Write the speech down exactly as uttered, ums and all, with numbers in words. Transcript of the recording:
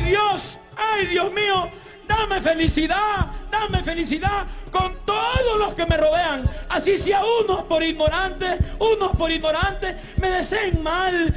Dios, ay Dios mío, dame felicidad, dame felicidad con todos los que me rodean. Así sea unos por ignorantes, unos por ignorantes, me deseen mal,